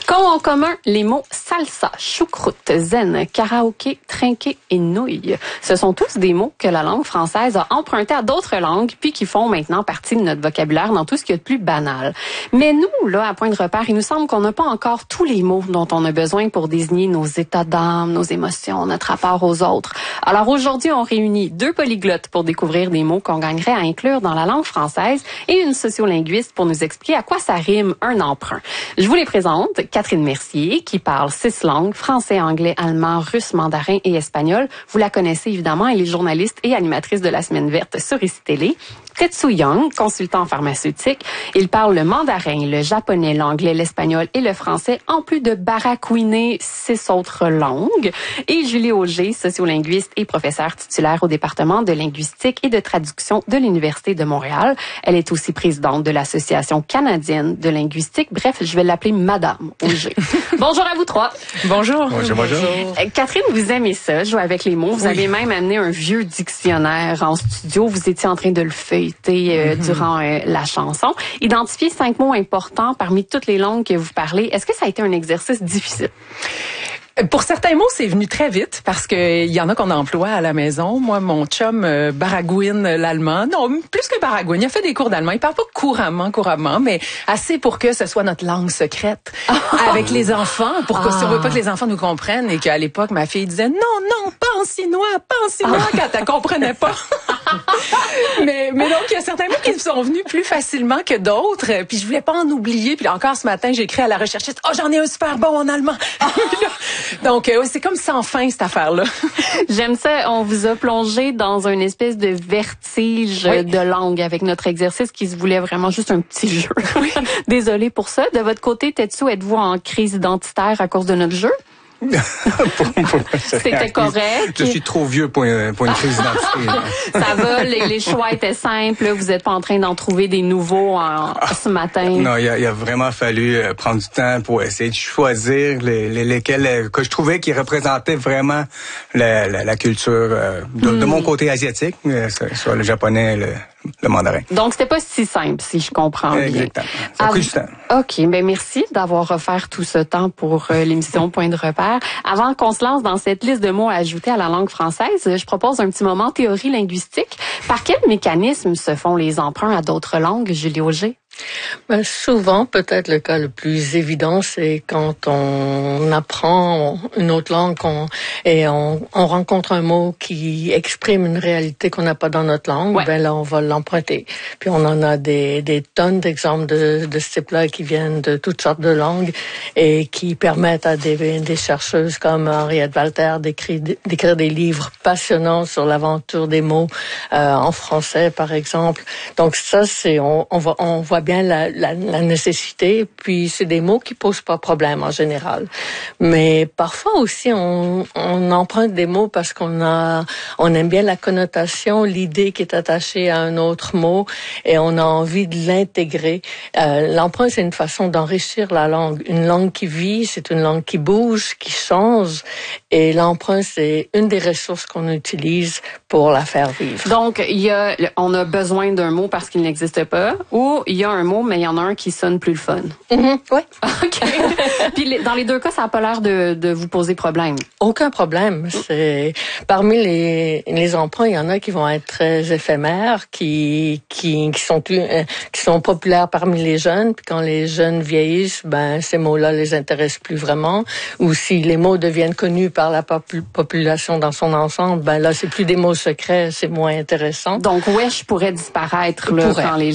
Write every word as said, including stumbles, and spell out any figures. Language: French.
Qu'ont en commun les mots salsa, choucroute, zen, karaoké, trinqué et nouille? Ce sont tous des mots que la langue française a empruntés à d'autres langues puis qui font maintenant partie de notre vocabulaire dans tout ce qu'il y a de plus banal. Mais nous, là, à Point de repère, il nous semble qu'on n'a pas encore tous les mots dont on a besoin pour désigner nos états d'âme, nos émotions, notre rapport aux autres. Alors aujourd'hui, on réunit deux polyglottes pour découvrir des mots qu'on gagnerait à inclure dans la langue française et une sociolinguiste pour nous expliquer à quoi ça rime un emprunt. Je vous les présente. Catherine Mercier, qui parle six langues, français, anglais, allemand, russe, mandarin et espagnol. Vous la connaissez évidemment, elle est journaliste et animatrice de la Semaine verte sur Ici Télé. Tetsu Young, consultant pharmaceutique. Il parle le mandarin, le japonais, l'anglais, l'espagnol et le français, en plus de baragouiner six autres langues. Et Julie Auger, sociolinguiste et professeure titulaire au département de linguistique et de traduction de l'Université de Montréal. Elle est aussi présidente de l'Association canadienne de linguistique. Bref, je vais l'appeler Madame Auger. Bonjour à vous trois. Bonjour. Bonjour, bonjour. Euh, Catherine, vous aimez ça, jouer avec les mots. Vous Oui. avez même amené un vieux dictionnaire en studio. Vous étiez en train de le feuilleter euh, mm-hmm. durant euh, la chanson. Identifier cinq mots importants parmi toutes les langues que vous parlez. Est-ce que ça a été un exercice difficile? Pour certains mots, c'est venu très vite parce que il y en a qu'on emploie à la maison. Moi, mon chum euh, baragouine l'allemand. Non, plus que baragouine, il a fait des cours d'allemand. Il parle pas couramment, couramment, mais assez pour que ce soit notre langue secrète avec les enfants, pour que, ah. si on veut pas que les enfants nous comprennent et qu'à l'époque, ma fille disait non, non, pas en chinois, pas en chinois, ah. quand elle comprenait pas. mais, mais donc, il y a certains mots qui sont venus plus facilement que d'autres. Puis je voulais pas en oublier. Puis encore ce matin, j'ai écrit à la recherchiste, oh, j'en ai un super bon en allemand. Donc, euh, c'est comme sans fin, cette affaire-là. J'aime ça. On vous a plongé dans une espèce de vertige oui. de langue avec notre exercice qui se voulait vraiment juste un petit jeu. Oui. Désolée pour ça. De votre côté, Tetsu, êtes-vous en crise identitaire à cause de notre jeu? C'était correct. Je suis trop vieux pour une, pour une crise d'identité. Ça va, les, les choix étaient simples. Vous n'êtes pas en train d'en trouver des nouveaux en, ce matin. Non, il a, il a vraiment fallu prendre du temps pour essayer de choisir les, les, lesquels que je trouvais qui représentaient vraiment la, la, la culture de, mm. de mon côté asiatique, soit le japonais, le, le mandarin. Donc, c'était pas si simple, si je comprends bien. Exactement. Ça a pris du temps. OK. Ben, merci d'avoir offert tout ce temps pour euh, l'émission Point de repère. Avant qu'on se lance dans cette liste de mots à ajouter à la langue française, je propose un petit moment théorie linguistique. Par quel mécanisme se font les emprunts à d'autres langues, Julie Auger? Ben, souvent, peut-être le cas le plus évident, c'est quand on apprend une autre langue qu'on, et on, on rencontre un mot qui exprime une réalité qu'on n'a pas dans notre langue, ouais. ben là, on va l'emprunter. Puis on en a des, des tonnes d'exemples de, de ce type-là qui viennent de toutes sortes de langues et qui permettent à des, des chercheuses comme Henriette Walter d'écrire, d'écrire des livres passionnants sur l'aventure des mots euh, en français, par exemple. Donc ça, c'est on, on, va, on voit bien la, la, la nécessité, puis c'est des mots qui posent pas problème en général. Mais parfois aussi, on, on emprunte des mots parce qu'on a, on aime bien la connotation, l'idée qui est attachée à un autre mot, et on a envie de l'intégrer. Euh, l'emprunt, c'est une façon d'enrichir la langue. Une langue qui vit, c'est une langue qui bouge, qui change, et l'emprunt, c'est une des ressources qu'on utilise pour la faire vivre. Donc, il y a, on a besoin d'un mot parce qu'il n'existe pas, ou il y a un mot, mais il y en a un qui sonne plus le fun. Mm-hmm, oui. OK. Puis dans les deux cas, ça n'a pas l'air de, de vous poser problème. Aucun problème. C'est parmi les, les emprunts, il y en a qui vont être très éphémères, qui qui qui sont plus, qui sont populaires parmi les jeunes. Puis quand les jeunes vieillissent, ben ces mots-là les intéressent plus vraiment. Ou si les mots deviennent connus par la popul- population dans son ensemble, ben là c'est plus des mots secrets, c'est moins intéressant. Donc wesh pourrait disparaître là, pourrait. quand les